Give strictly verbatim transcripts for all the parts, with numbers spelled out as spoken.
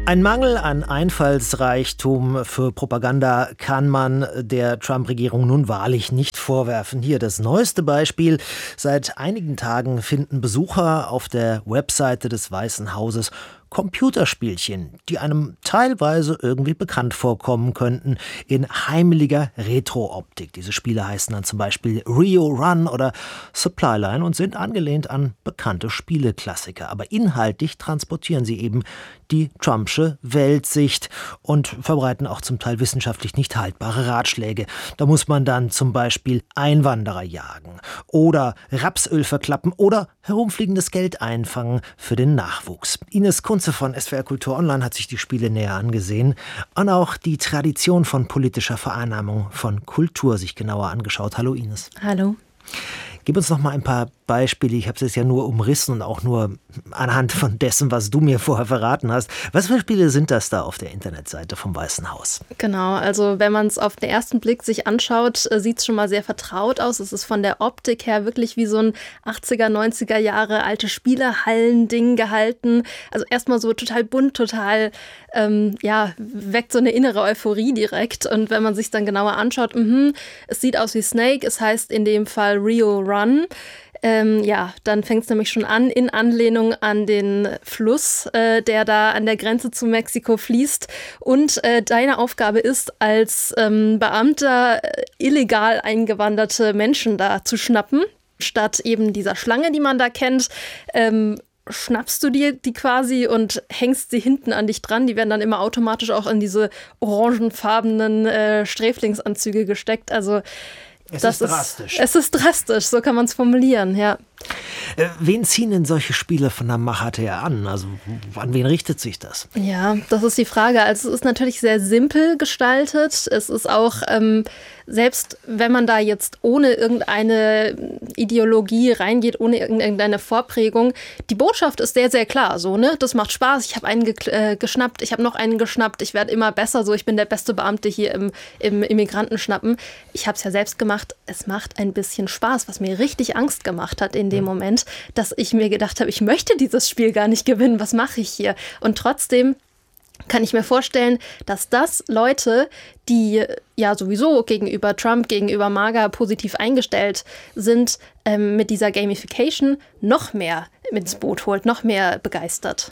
Ein Mangel an Einfallsreichtum für Propaganda kann man der Trump-Regierung nun wahrlich nicht vorwerfen. Hier das neueste Beispiel. Seit einigen Tagen finden Besucher auf der Webseite des Weißen Hauses Computerspielchen, die einem teilweise irgendwie bekannt vorkommen könnten, in heimeliger Retro-Optik. Diese Spiele heißen dann zum Beispiel Rio Run oder Supply Line und sind angelehnt an bekannte Spieleklassiker. Aber inhaltlich transportieren sie eben die Trumpsche Weltsicht und verbreiten auch zum Teil wissenschaftlich nicht haltbare Ratschläge. Da muss man dann zum Beispiel Einwanderer jagen oder Rapsöl verklappen oder herumfliegendes Geld einfangen für den Nachwuchs. Ines Kunze von S W R Kultur Online hat sich die Spiele näher angesehen und auch die Tradition von politischer Vereinnahmung von Kultur sich genauer angeschaut. Hallo Ines. Hallo. Gib uns noch mal ein paar Beispiele. Ich habe es jetzt ja nur umrissen und auch nur anhand von dessen, was du mir vorher verraten hast. Was für Spiele sind das da auf der Internetseite vom Weißen Haus? Genau, also wenn man es auf den ersten Blick sich anschaut, sieht es schon mal sehr vertraut aus. Es ist von der Optik her wirklich wie so ein achtziger, neunziger Jahre alte Spielehallen-Ding gehalten. Also erstmal so total bunt, total, ähm, ja, weckt so eine innere Euphorie direkt. Und wenn man sich dann genauer anschaut, mh, es sieht aus wie Snake, es heißt in dem Fall Rio Run. Ähm, ja, dann fängt es nämlich schon an in Anlehnung an den Fluss, äh, der da an der Grenze zu Mexiko fließt. Und äh, deine Aufgabe ist, als ähm, Beamter äh, illegal eingewanderte Menschen da zu schnappen. Statt eben dieser Schlange, die man da kennt, ähm, schnappst du dir die quasi und hängst sie hinten an dich dran. Die werden dann immer automatisch auch in diese orangenfarbenen äh, Sträflingsanzüge gesteckt. Also Es das ist drastisch. Ist, es ist drastisch, so kann man es formulieren, ja. Äh, wen ziehen denn solche Spiele von der Machart her an? Also an wen richtet sich das? Ja, das ist die Frage. Also es ist natürlich sehr simpel gestaltet. Es ist auch, ähm, selbst wenn man da jetzt ohne irgendeine Ideologie reingeht, ohne irgendeine Vorprägung, die Botschaft ist sehr, sehr klar. So, ne? Das macht Spaß. Ich habe einen ge- äh, geschnappt, ich habe noch einen geschnappt, ich werde immer besser. So, ich bin der beste Beamte hier im, im Immigrantenschnappen. Ich habe es ja selbst gemacht. Es macht ein bisschen Spaß, was mir richtig Angst gemacht hat in dem Moment, dass ich mir gedacht habe, ich möchte dieses Spiel gar nicht gewinnen. Was mache ich hier? Und trotzdem kann ich mir vorstellen, dass das Leute, die ja sowieso gegenüber Trump, gegenüber MAGA positiv eingestellt sind, ähm, mit dieser Gamification noch mehr ins Boot holt, noch mehr begeistert.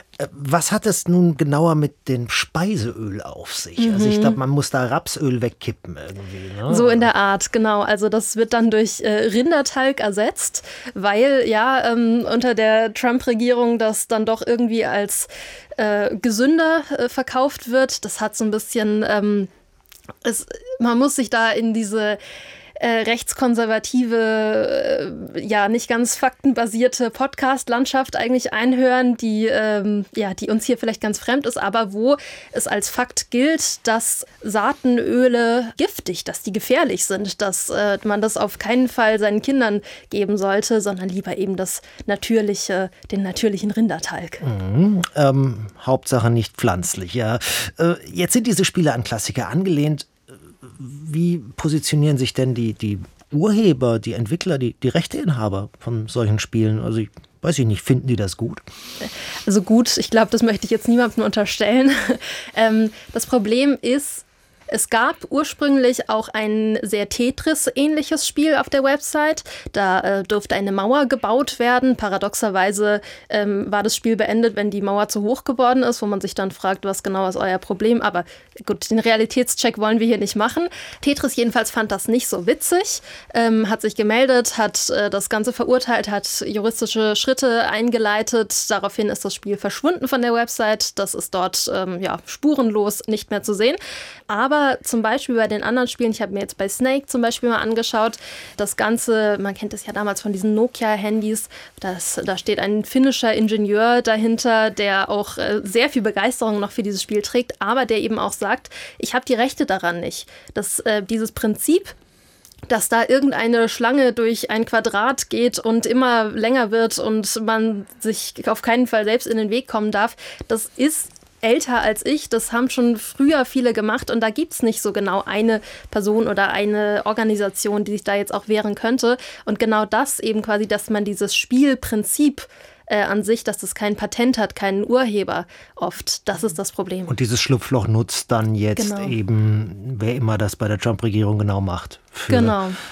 Was hat es nun genauer mit dem Speiseöl auf sich? Mhm. Also ich glaube, man muss da Rapsöl wegkippen irgendwie. Ne? So in der Art, genau. Also das wird dann durch äh, Rindertalg ersetzt, weil ja ähm, unter der Trump-Regierung das dann doch irgendwie als äh, gesünder äh, verkauft wird. Das hat so ein bisschen, ähm, es, man muss sich da in diese Äh, rechtskonservative, äh, ja nicht ganz faktenbasierte Podcast-Landschaft eigentlich einhören, die, ähm, ja, die uns hier vielleicht ganz fremd ist, aber wo es als Fakt gilt, dass Saatenöle giftig, dass die gefährlich sind, dass äh, man das auf keinen Fall seinen Kindern geben sollte, sondern lieber eben das natürliche, den natürlichen Rindertalg. Mhm, ähm, Hauptsache nicht pflanzlich, ja. Äh, jetzt sind diese Spiele an Klassiker angelehnt. Wie positionieren sich denn die, die Urheber, die Entwickler, die, die Rechteinhaber von solchen Spielen? Also ich weiß ich nicht, finden die das gut? Also gut, ich glaube, das möchte ich jetzt niemandem unterstellen. ähm, das Problem ist, es gab ursprünglich auch ein sehr Tetris-ähnliches Spiel auf der Website. Da äh, durfte eine Mauer gebaut werden. Paradoxerweise ähm, war das Spiel beendet, wenn die Mauer zu hoch geworden ist, wo man sich dann fragt, was genau ist euer Problem. Aber gut, den Realitätscheck wollen wir hier nicht machen. Tetris jedenfalls fand das nicht so witzig, ähm, hat sich gemeldet, hat äh, das Ganze verurteilt, hat juristische Schritte eingeleitet. Daraufhin ist das Spiel verschwunden von der Website. Das ist dort ähm, ja, spurenlos nicht mehr zu sehen. Aber zum Beispiel bei den anderen Spielen, ich habe mir jetzt bei Snake zum Beispiel mal angeschaut, das Ganze, man kennt es ja damals von diesen Nokia-Handys, das, da steht ein finnischer Ingenieur dahinter, der auch äh, sehr viel Begeisterung noch für dieses Spiel trägt, aber der eben auch sagt, ich habe die Rechte daran nicht. Das, äh, dieses Prinzip, dass da irgendeine Schlange durch ein Quadrat geht und immer länger wird und man sich auf keinen Fall selbst in den Weg kommen darf, das ist älter als ich, das haben schon früher viele gemacht und da gibt es nicht so genau eine Person oder eine Organisation, die sich da jetzt auch wehren könnte. Und genau das eben quasi, dass man dieses Spielprinzip äh, an sich, dass das kein Patent hat, keinen Urheber oft. Das ist das Problem. Und dieses Schlupfloch nutzt dann jetzt genau. eben, wer immer das bei der Trump-Regierung genau macht, für genau.